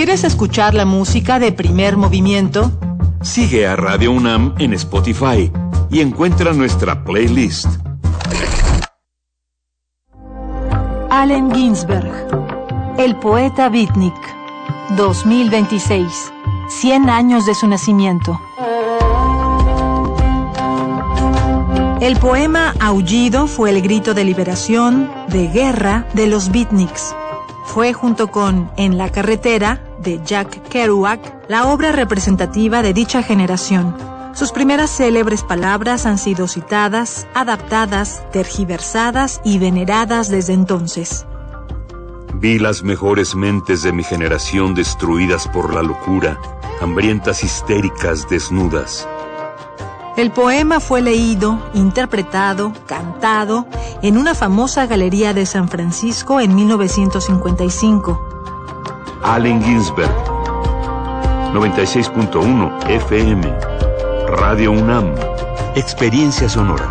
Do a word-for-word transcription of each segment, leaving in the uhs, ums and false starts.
¿Quieres escuchar la música de Primer Movimiento? Sigue a Radio UNAM en Spotify y encuentra nuestra playlist. Allen Ginsberg, el poeta beatnik, dos mil veintiséis, cien años de su nacimiento. El poema Aullido fue el grito de liberación, de guerra de los beatniks. Fue, junto con En la carretera, de Jack Kerouac, la obra representativa de dicha generación. Sus primeras célebres palabras han sido citadas, adaptadas, tergiversadas y veneradas desde entonces. Vi las mejores mentes de mi generación destruidas por la locura, hambrientas, histéricas, desnudas. El poema fue leído, interpretado, cantado en una famosa galería de San Francisco en mil novecientos cincuenta y cinco. Allen Ginsberg, noventa y seis punto uno F M, Radio UNAM, Experiencia Sonora.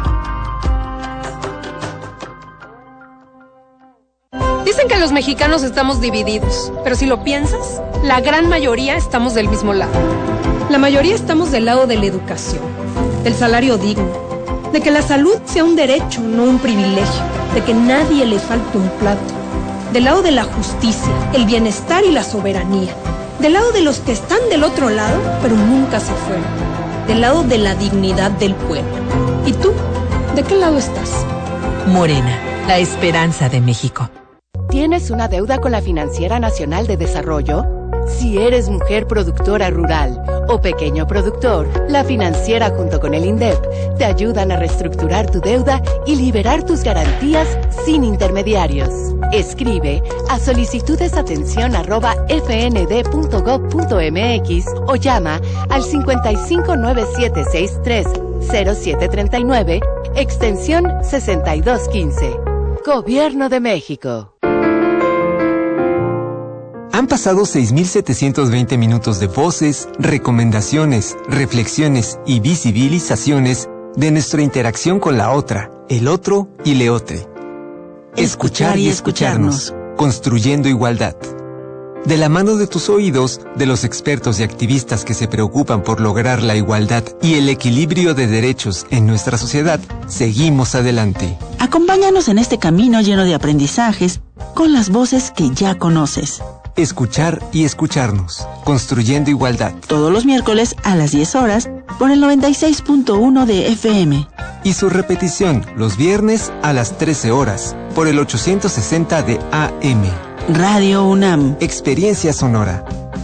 Dicen que los mexicanos estamos divididos, pero si lo piensas, la gran mayoría estamos del mismo lado. La mayoría estamos del lado de la educación, del salario digno, de que la salud sea un derecho, no un privilegio, de que nadie le falte un plato, del lado de la justicia, el bienestar y la soberanía, del lado de los que están del otro lado, pero nunca se fueron, del lado de la dignidad del pueblo. ¿Y tú? ¿De qué lado estás? Morena, la esperanza de México. ¿Tienes una deuda con la Financiera Nacional de Desarrollo? Si eres mujer productora rural o pequeño productor, la Financiera junto con el INDEP te ayudan a reestructurar tu deuda y liberar tus garantías sin intermediarios. Escribe a solicitudesatención arroba fnd.gov.mx o llama al cincuenta y cinco nueve siete sesenta y tres cero siete treinta y nueve, extensión sesenta y dos quince. Gobierno de México. Han pasado seis mil setecientos veinte minutos de voces, recomendaciones, reflexiones y visibilizaciones de nuestra interacción con la otra, el otro y leotre. Escuchar y escucharnos, construyendo igualdad. De la mano de tus oídos, de los expertos y activistas que se preocupan por lograr la igualdad y el equilibrio de derechos en nuestra sociedad, seguimos adelante. Acompáñanos en este camino lleno de aprendizajes con las voces que ya conoces. Escuchar y escucharnos, construyendo igualdad. Todos los miércoles a las diez horas por el noventa y seis punto uno de F M. Y su repetición los viernes a las trece horas por el ochocientos sesenta de A M. Radio UNAM. Experiencia sonora.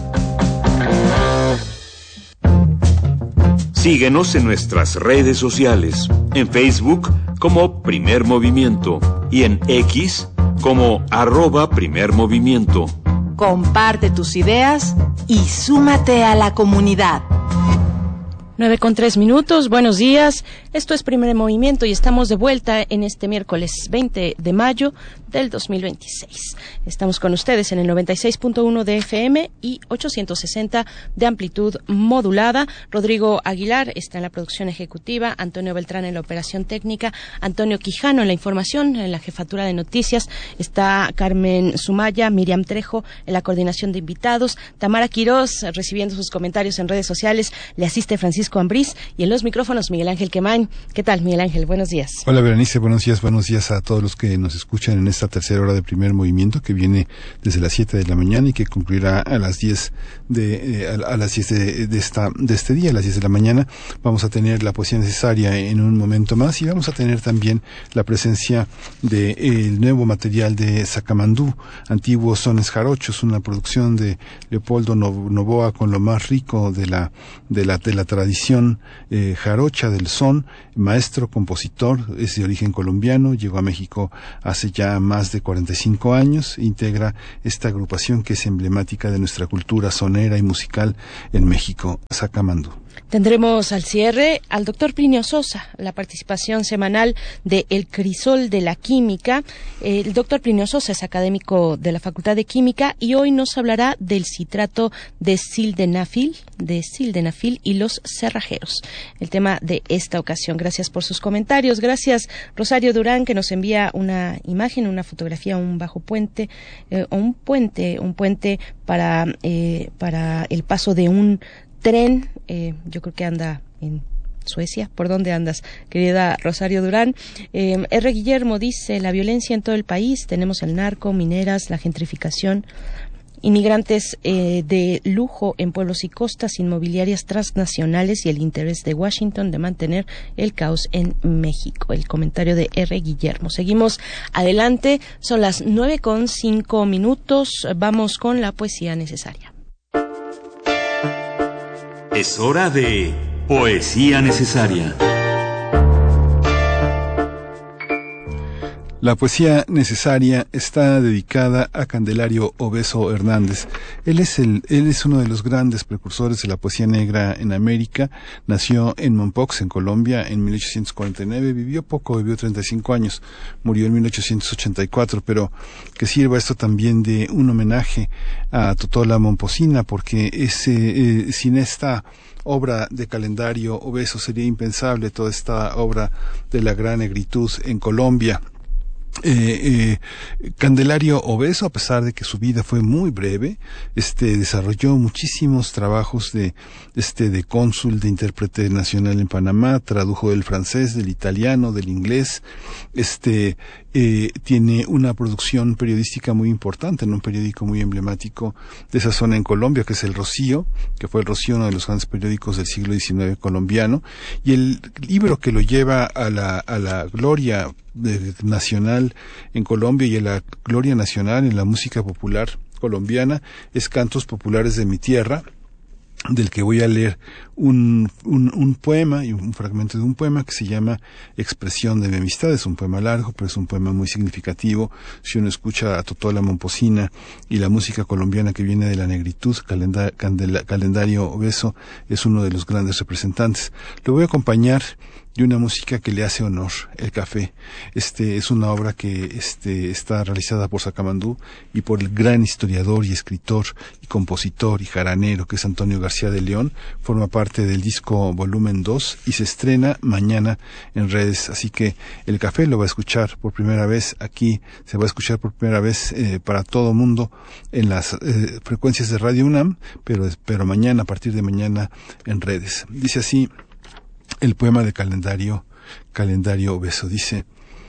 Síguenos en nuestras redes sociales, en Facebook como Primer Movimiento y en X como arroba Primer Movimiento. Comparte tus ideas y súmate a la comunidad. nueve con tres minutos, buenos días. Esto es Primer Movimiento y estamos de vuelta en este miércoles veinte de mayo del dos mil veintiséis. Estamos con ustedes en el noventa y seis punto uno de F M y ochocientos sesenta de amplitud modulada. Rodrigo Aguilar está en la producción ejecutiva, Antonio Beltrán en la operación técnica, Antonio Quijano en la información, en la jefatura de noticias, está Carmen Sumaya, Miriam Trejo en la coordinación de invitados, Tamara Quirós recibiendo sus comentarios en redes sociales, le asiste Francisco Ambrís y en los micrófonos Miguel Ángel Quemain. ¿Qué tal, Miguel Ángel? Buenos días. Hola, Berenice, buenos días, buenos días a todos los que nos escuchan en esta tercera hora de Primer Movimiento que viene desde las siete de la mañana y que concluirá a las diez de, eh, a, a las diez de, de esta, de este día, a las diez de la mañana. Vamos a tener la poesía necesaria en un momento más y vamos a tener también la presencia de eh, el nuevo material de Sacamandú, Antiguos Sones Jarochos, una producción de Leopoldo Novoa con lo más rico de la, de la, de la tradición eh, jarocha del son, maestro, compositor, es de origen colombiano, llegó a México hace ya más de cuarenta y cinco años, integra esta agrupación que es emblemática de nuestra cultura sonera y musical en México, Sacamandú. Tendremos al cierre al doctor Plinio Sosa, la participación semanal de El Crisol de la Química. El doctor Plinio Sosa es académico de la Facultad de Química y hoy nos hablará del citrato de sildenafil, de sildenafil y los cerrajeros. El tema de esta ocasión. Gracias por sus comentarios. Gracias Rosario Durán, que nos envía una imagen, una fotografía, un bajo puente, eh, o un puente, un puente para, eh, para el paso de un tren. Eh, yo creo que anda en Suecia. ¿Por dónde andas, querida Rosario Durán? Eh, R. Guillermo dice, la violencia en todo el país, tenemos el narco, mineras, la gentrificación, inmigrantes eh, de lujo en pueblos y costas, inmobiliarias transnacionales y el interés de Washington de mantener el caos en México. El comentario de R. Guillermo. Seguimos adelante, son las nueve con cinco minutos, vamos con la poesía necesaria. Es hora de Poesía Necesaria. La poesía necesaria está dedicada a Candelario Obeso Hernández. Él es el, él es uno de los grandes precursores de la poesía negra en América. Nació en Mompox, en Colombia, en mil ochocientos cuarenta y nueve. Vivió poco, vivió treinta y cinco años. Murió en mil ochocientos ochenta y cuatro, pero que sirva esto también de un homenaje a Totola Momposina, porque ese, eh, sin esta obra de Candelario Obeso sería impensable toda esta obra de la gran negritud en Colombia. Eh, eh, Candelario Obeso, a pesar de que su vida fue muy breve, este desarrolló muchísimos trabajos de este de cónsul, de intérprete nacional en Panamá, tradujo del francés, del italiano, del inglés. Este eh, tiene una producción periodística muy importante en un periódico muy emblemático de esa zona en Colombia, que es El Rocío, que fue El Rocío, uno de los grandes periódicos del siglo diecinueve colombiano, y el libro que lo lleva a la a la gloria de, nacional en Colombia y a la gloria nacional en la música popular colombiana es Cantos Populares de mi Tierra, del que voy a leer un, un, un poema y un fragmento de un poema que se llama Expresión de mi amistad. Es un poema largo, pero es un poema muy significativo. Si uno escucha a Totola Momposina y la música colombiana que viene de la negritud, calenda, candela, Candelario Obeso es uno de los grandes representantes. Lo voy a acompañar de una música que le hace honor, El Café. Este es una obra que este está realizada por Sacamandú y por el gran historiador y escritor y compositor y jaranero que es Antonio García de León. Forma parte del disco volumen dos y se estrena mañana en redes. Así que El Café lo va a escuchar por primera vez aquí, se va a escuchar por primera vez eh, para todo mundo en las eh, frecuencias de Radio UNAM, pero, pero mañana, a partir de mañana, en redes. Dice así el poema de Calendario, Candelario Obeso. Dice: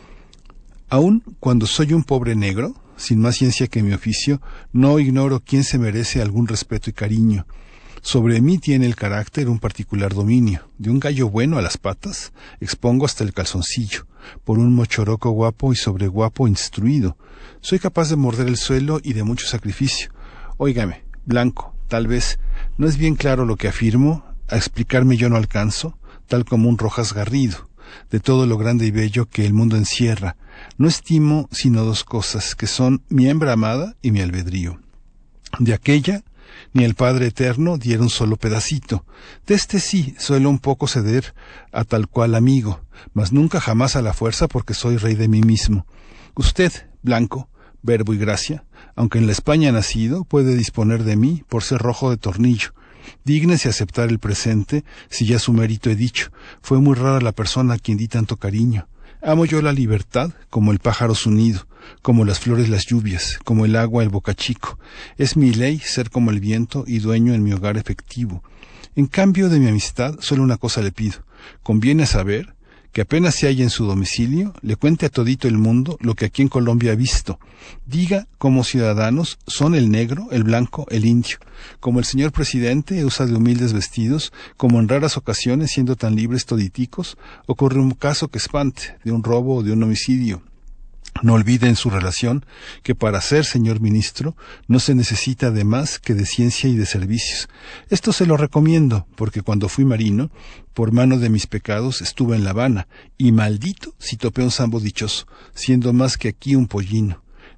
aun cuando soy un pobre negro, sin más ciencia que mi oficio, no ignoro quién se merece algún respeto y cariño. Sobre mí tiene el carácter un particular dominio. De un gallo bueno a las patas, expongo hasta el calzoncillo. Por un mochoroco guapo y sobreguapo instruido, soy capaz de morder el suelo y de mucho sacrificio. Óigame, blanco, tal vez, ¿no es bien claro lo que afirmo? A explicarme yo no alcanzo, tal como un Rojas Garrido, de todo lo grande y bello que el mundo encierra. No estimo sino dos cosas, que son mi hembra amada y mi albedrío. De aquella, ni el Padre Eterno diera un solo pedacito. De este sí suelo un poco ceder a tal cual amigo, mas nunca jamás a la fuerza, porque soy rey de mí mismo. Usted, blanco, verbo y gracia, aunque en la España nacido, puede disponer de mí por ser rojo de tornillo. Dígnese aceptar el presente, si ya su mérito he dicho. Fue muy rara la persona a quien di tanto cariño. Amo yo la libertad, como el pájaro su nido, como las flores las lluvias, como el agua el bocachico. Es mi ley ser como el viento y dueño en mi hogar efectivo. En cambio de mi amistad, solo una cosa le pido. Conviene saber que apenas se halla en su domicilio, le cuente a todito el mundo lo que aquí en Colombia ha visto. Diga como ciudadanos son el negro, el blanco, el indio. Como el señor presidente usa de humildes vestidos, como en raras ocasiones, siendo tan libres toditicos, ocurre un caso que espante, de un robo o de un homicidio. No olvide en su relación que para ser señor ministro no se necesita de más que de ciencia y de servicios. Esto se lo recomiendo, porque cuando fui marino, por mano de mis pecados estuve en La Habana, y maldito si topé un sambo dichoso, siendo más que aquí un pollino.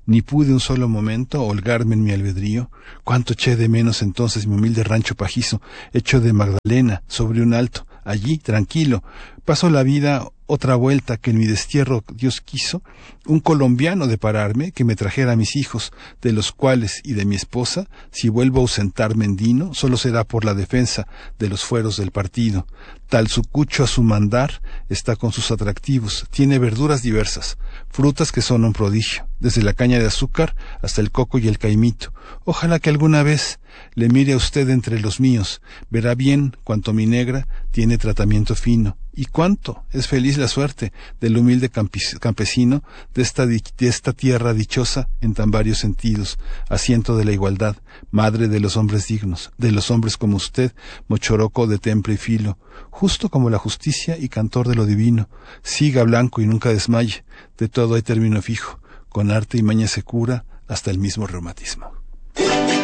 ni pude un solo momento holgarme en mi albedrío. Cuánto eché de menos entonces mi humilde rancho pajizo, hecho de Magdalena, sobre un alto, allí, tranquilo. Pasó la vida otra vuelta que en mi destierro Dios quiso, un colombiano de pararme que me trajera a mis hijos, de los cuales y de mi esposa, si vuelvo a ausentarme en Dino, solo será por la defensa de los fueros del partido. Tal su cucho a su mandar está con sus atractivos, tiene verduras diversas, frutas que son un prodigio, desde la caña de azúcar hasta el coco y el caimito. Ojalá que alguna vez le mire a usted entre los míos, verá bien cuánto mi negra tiene tratamiento fino, y cuánto es feliz la suerte del humilde campesino de esta, de esta tierra dichosa en tan varios sentidos, asiento de la igualdad, madre de los hombres dignos, de los hombres como usted, mochoroco de temple y filo, justo como la justicia y cantor de lo divino. Siga blanco y nunca desmaye, de todo hay término fijo, con arte y maña se cura hasta el mismo reumatismo.